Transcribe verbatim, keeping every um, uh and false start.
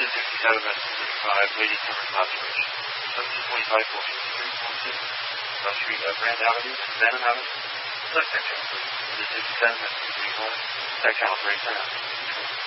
is sixty-seven minutes and thirty-five, waiting for observation. seventeen twenty-five, fourteen, three point six. Cross Street, uh, Grand Avenue, Savannah Avenue. Left section, please. This is sixty-seven minutes and thirty-five. Back channel, break down.